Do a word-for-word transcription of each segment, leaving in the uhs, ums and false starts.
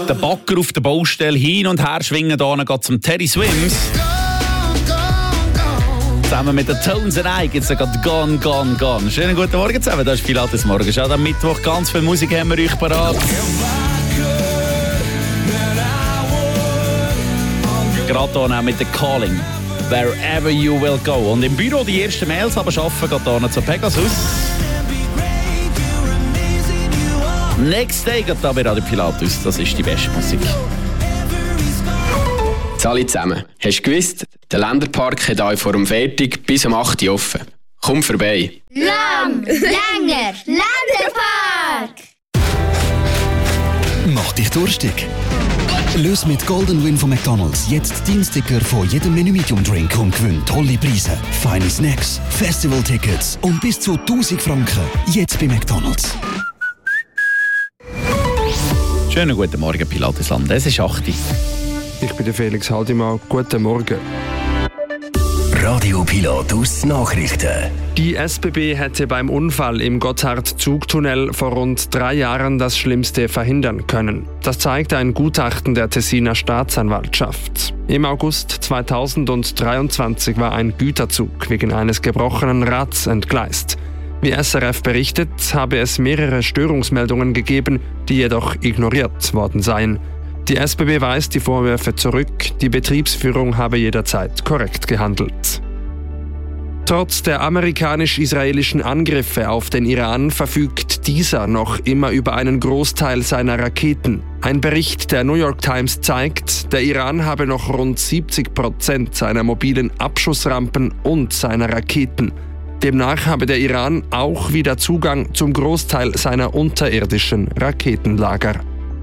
Der Bagger auf der Baustelle hin und her schwingen, da geht zum Teddy Swims. Zusammen mit den Tones and I gibt es gerade Gone, Gone, Gone. Schönen guten Morgen zusammen, das ist Pilates Morgen. Schon am Mittwoch ganz viel Musik haben wir euch parat. Gerade hier mit der Calling. Wherever you will go. Und im Büro die ersten Mails aber schaffen, geht hier zu Pegasus. Next Day geht da bei Radio Pilatus. Das ist die beste Musik. Alle zusammen. Hast du gewusst, der Länderpark hat euch vor dem Fertig bis um acht Uhr offen. Komm vorbei. Lang, länger, Länderpark! Mach dich durstig. Löse mit Golden Win von McDonald's jetzt deinen Sticker von jedem Menü Medium Drink und gewinn tolle Preise, feine Snacks, Festival-Tickets und bis zu tausend Franken. Jetzt bei McDonald's. Schönen guten Morgen, Pilatesland. Es ist acht Uhr. Ich bin der Felix Haldimann. Guten Morgen. Radio Pilatus Nachrichten. Die S B B hätte beim Unfall im Gotthard-Zugtunnel vor rund drei Jahren das Schlimmste verhindern können. Das zeigt ein Gutachten der Tessiner Staatsanwaltschaft. Im August zweitausenddreiundzwanzig war ein Güterzug wegen eines gebrochenen Rads entgleist. Wie S R F berichtet, habe es mehrere Störungsmeldungen gegeben, die jedoch ignoriert worden seien. Die S B B weist die Vorwürfe zurück, die Betriebsführung habe jederzeit korrekt gehandelt. Trotz der amerikanisch-israelischen Angriffe auf den Iran verfügt dieser noch immer über einen Großteil seiner Raketen. Ein Bericht der New York Times zeigt, der Iran habe noch rund siebzig Prozent seiner mobilen Abschussrampen und seiner Raketen. Demnach habe der Iran auch wieder Zugang zum Großteil seiner unterirdischen Raketenlager.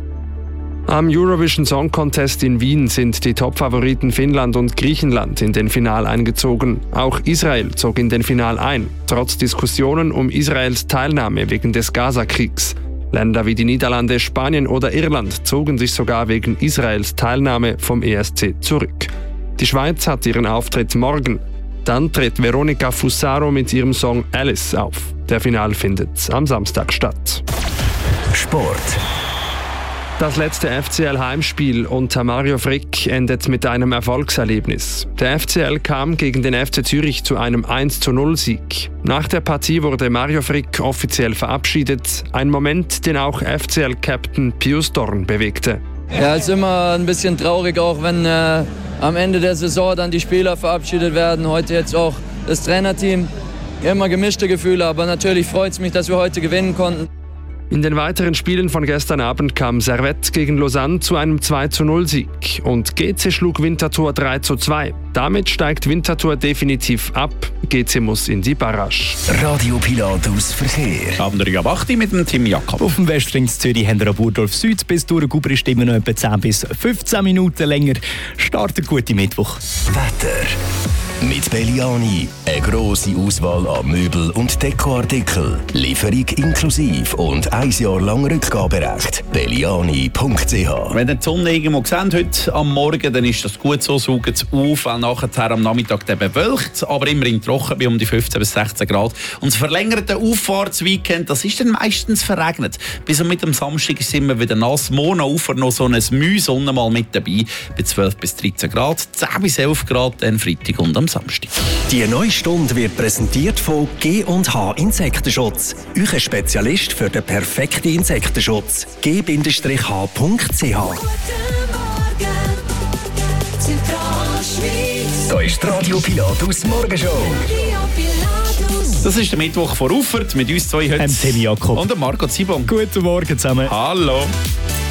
Am Eurovision Song Contest in Wien sind die Top-Favoriten Finnland und Griechenland in den Final eingezogen. Auch Israel zog in den Final ein, trotz Diskussionen um Israels Teilnahme wegen des Gaza-Kriegs. Länder wie die Niederlande, Spanien oder Irland zogen sich sogar wegen Israels Teilnahme vom E S C zurück. Die Schweiz hat ihren Auftritt morgen. Dann tritt Veronica Fusaro mit ihrem Song Alice auf. Der Final findet am Samstag statt. Sport. Das letzte F C L-Heimspiel unter Mario Frick endet mit einem Erfolgserlebnis. Der F C L kam gegen den F C Zürich zu einem eins zu null Sieg. Nach der Partie wurde Mario Frick offiziell verabschiedet. Ein Moment, den auch F C L-Captain Pius Dorn bewegte. Ja, es ist immer ein bisschen traurig, auch wenn äh, am Ende der Saison dann die Spieler verabschiedet werden. Heute jetzt auch das Trainerteam. Immer gemischte Gefühle, aber natürlich freut es mich, dass wir heute gewinnen konnten. In den weiteren Spielen von gestern Abend kam Servette gegen Lausanne zu einem zwei zu null Sieg und G C schlug Winterthur drei zu zwei. Damit steigt Winterthur definitiv ab. G C muss in die Barrage. Radio Pilatus Verkehr. Haben wir ja acht Uhr mit dem Tim Jakob. Auf dem Westring Zürich haben wir an Burdorf Süd bis durch Gubrist immer noch etwa zehn bis fünfzehn Minuten länger. Startet gute Mittwoch. Wetter. Mit Belliani. Eine grosse Auswahl an Möbel- und Dekoartikel. Lieferung inklusive und ein Jahr lang Rückgaberecht. belliani punkt c h. Wenn ihr die Sonne irgendwo seht, heute am Morgen, dann ist das gut so, saugt es auf, auch nachher am Nachmittag dann bewölkt, aber immerhin trocken bei um die fünfzehn bis sechzehn Grad. Und das verlängerte Auffahrtsweekend, das ist dann meistens verregnet. Bis und mit dem Samstag ist es immer wieder nass. Monaufer noch so ein Mühsonne mal mit dabei, bei zwölf bis dreizehn Grad, zehn bis elf Grad dann Freitag und am Samstag. Die neue Stunde wird präsentiert von G und H Insektenschutz. Euer Spezialist für den perfekten Insektenschutz. g Bindestrich h punkt c h. Da ist die Radio Pilatus Morgenshow. Das ist der Mittwoch vor Uffert mit uns zwei heute. Tim Jakob. Und der Marco Zibon. Guten Morgen zusammen. Hallo.